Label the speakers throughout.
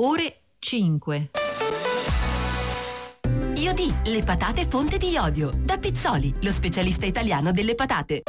Speaker 1: ore 5.
Speaker 2: Iodi, le patate fonte di iodio. Da Pizzoli, lo specialista italiano delle patate.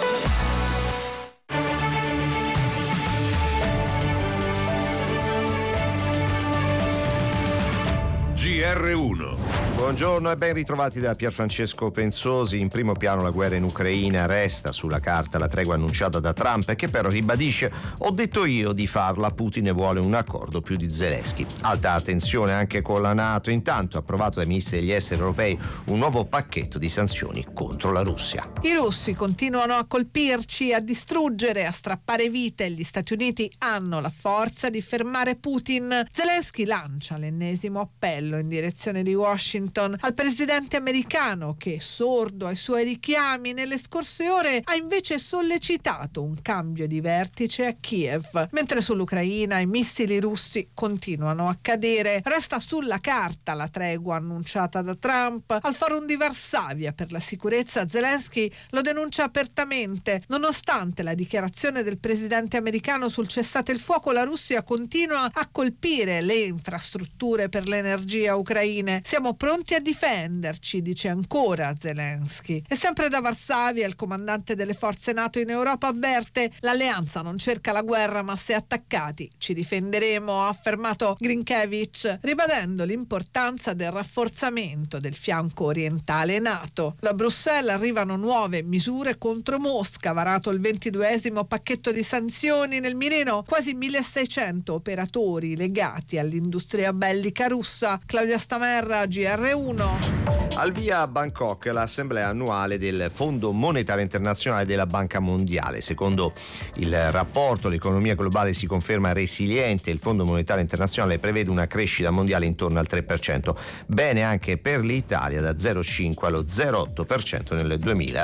Speaker 3: GR1.
Speaker 4: Buongiorno e ben ritrovati da Pierfrancesco Pensosi. In primo piano la guerra in Ucraina, resta sulla carta la tregua annunciata da Trump, che però ribadisce: ho detto io di farla, Putin vuole un accordo più di Zelensky. Alta tensione anche con la NATO. Intanto approvato dai ministri degli esteri europei un nuovo pacchetto di sanzioni contro la Russia.
Speaker 5: I russi continuano a colpirci, a distruggere, a strappare vite. Gli Stati Uniti hanno la forza di fermare Putin. Zelensky lancia l'ennesimo appello in direzione di Washington al presidente americano, che, sordo ai suoi richiami nelle scorse ore, ha invece sollecitato un cambio di vertice a Kiev. Mentre sull'Ucraina i missili russi continuano a cadere. Resta sulla carta la tregua annunciata da Trump. Al Forum di Varsavia per la sicurezza Zelensky lo denuncia apertamente. Nonostante la dichiarazione del presidente americano sul cessate il fuoco, la Russia continua a colpire le infrastrutture per l'energia ucraine. Siamo pronti a difenderci, dice ancora Zelensky. E sempre da Varsavia il comandante delle forze NATO in Europa avverte: l'alleanza non cerca la guerra, ma se attaccati ci difenderemo, ha affermato Grinkiewicz, ribadendo l'importanza del rafforzamento del fianco orientale NATO. Da Bruxelles arrivano nuove misure contro Mosca, varato il 22esimo pacchetto di sanzioni, nel mirino quasi 1600 operatori legati all'industria bellica russa. Claudia Stamerra, GR1.
Speaker 4: Al via a Bangkok l'assemblea annuale del Fondo Monetario Internazionale della Banca Mondiale. Secondo il rapporto, l'economia globale si conferma resiliente. Il Fondo Monetario Internazionale prevede una crescita mondiale intorno al 3%. Bene anche per l'Italia, da 0,5 allo 0,8% nel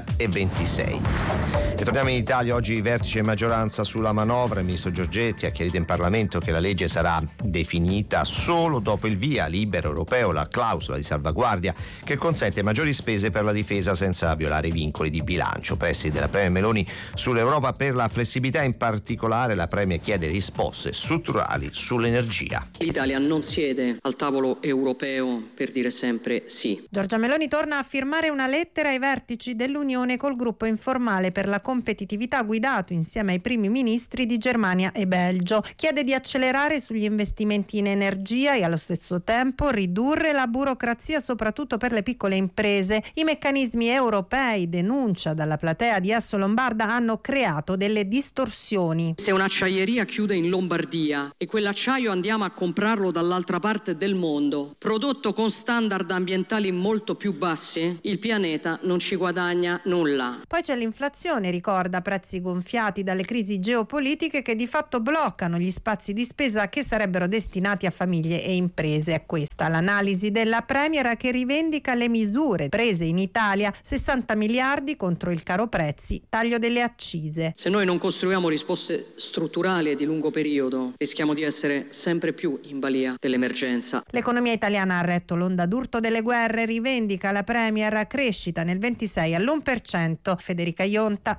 Speaker 4: 2026. E torniamo in Italia. Oggi vertice e maggioranza sulla manovra. Il ministro Giorgetti ha chiarito in Parlamento che la legge sarà definita solo dopo il via libera europeo, la clausola di salvaguardia che consente maggiori spese per la difesa senza violare i vincoli di bilancio. Pressi della Premier Meloni sull'Europa per la flessibilità, in particolare la Premier chiede risposte strutturali sull'energia.
Speaker 6: L'Italia non siede al tavolo europeo per dire sempre sì.
Speaker 7: Giorgia Meloni torna a firmare una lettera ai vertici dell'Unione col gruppo informale per la competitività guidato insieme ai primi ministri di Germania e Belgio. Chiede di accelerare sugli investimenti in energia e allo stesso tempo ridurre la burocrazia, soprattutto per le piccole imprese. I meccanismi europei, denuncia dalla platea di Assolombarda, hanno creato delle distorsioni.
Speaker 6: Se un'acciaieria chiude in Lombardia e quell'acciaio andiamo a comprarlo dall'altra parte del mondo, prodotto con standard ambientali molto più bassi, il pianeta non ci guadagna nulla.
Speaker 7: Poi c'è l'inflazione, ricorda, prezzi gonfiati dalle crisi geopolitiche che di fatto bloccano gli spazi di spesa che sarebbero destinati a famiglie e imprese. È questa l'analisi della Premier, che rivendica le misure prese in Italia: 60 miliardi contro il caro prezzi, taglio delle accise.
Speaker 6: Se noi non costruiamo risposte strutturali e di lungo periodo, rischiamo di essere sempre più in balia dell'emergenza.
Speaker 7: L'economia italiana ha retto l'onda d'urto delle guerre, rivendica la Premier, crescita nel 26 all'1%. Federica Ionta,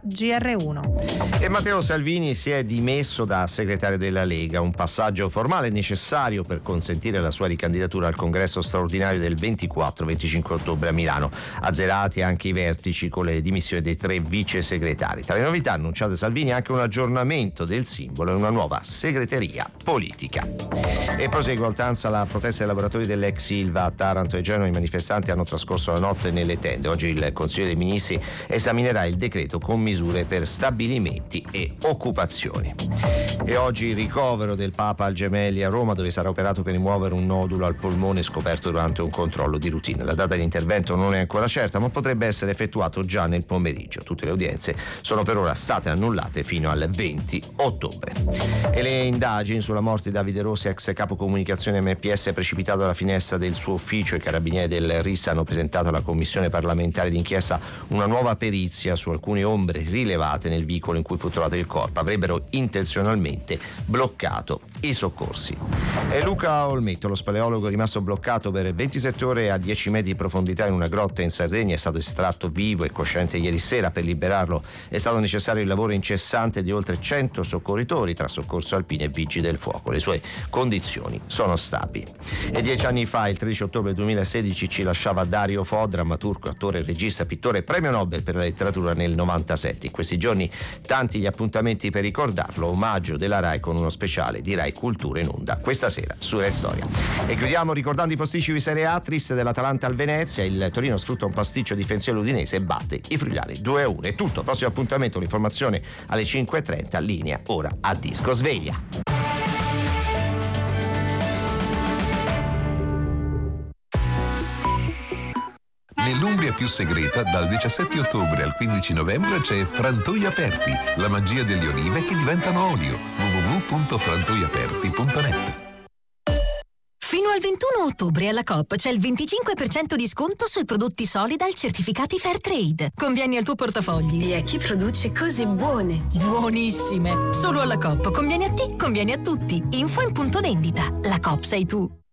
Speaker 7: GR1.
Speaker 4: E Matteo Salvini si è dimesso da segretario della Lega, un passaggio formale necessario per consentire la sua ricandidatura al congresso straordinario del 24-25 ottobre a Milano. Azzerati anche i vertici con le dimissioni dei 3 vice segretari. Tra le novità annunciate da Salvini anche un aggiornamento del simbolo e una nuova segreteria politica. E prosegue oltranza la protesta dei lavoratori dell'ex Ilva. A Taranto e Genova i manifestanti hanno trascorso la notte nelle tende. Oggi il Consiglio dei Ministri esaminerà il decreto con misure per stabilimenti e occupazioni. E oggi il ricovero del Papa al Gemelli a Roma, dove sarà operato per rimuovere un nodulo al polmone scoperto durante un controllo di routine. La data di intervento non è ancora certa, ma potrebbe essere effettuato già nel pomeriggio. Tutte le udienze sono per ora state annullate fino al 20 ottobre. E le indagini sulla morte di Davide Rossi, ex capo comunicazione MPS, precipitato dalla finestra del suo ufficio. I carabinieri del RIS hanno presentato alla commissione parlamentare d'inchiesta una nuova perizia su alcune ombre rilevate nel veicolo in cui fu trovato il corpo. Avrebbero intenzionalmente bloccato i soccorsi. E Luca Olmetto, lo speleologo rimasto bloccato per 27 ore a 10 metri profondità in una grotta in Sardegna, è stato estratto vivo e cosciente ieri sera. Per liberarlo è stato necessario il lavoro incessante di oltre 100 soccorritori tra soccorso alpini e vigili del fuoco. Le sue condizioni sono stabili. E 10 anni fa, il 13 ottobre 2016, ci lasciava Dario Fo, drammaturgo, attore, regista, pittore, premio Nobel per la letteratura nel 97. In questi giorni tanti gli appuntamenti per ricordarlo, omaggio della Rai con uno speciale di Rai Cultura in onda questa sera su Rai Storia. E chiudiamo ricordando i posticipi Serie A, triste dell'Atalanta al Venezia, il Torino sfrutta un pasticcio difensivo udinese e batte i friulani 2-1. È tutto, prossimo appuntamento, l'informazione alle 5.30, linea ora a Disco Sveglia.
Speaker 3: Nell'Umbria più segreta, dal 17 ottobre al 15 novembre c'è Frantoi Aperti, la magia delle olive che diventano olio. www.frantoiaperti.net.
Speaker 1: Fino al 21 ottobre alla Coop c'è il 25% di sconto sui prodotti Solidal certificati Fairtrade. Convieni al tuo portafogli.
Speaker 8: E a chi produce cose buone.
Speaker 1: Buonissime! Solo alla Coop. Convieni a te, convieni a tutti. Info in punto vendita. La Coop sei tu.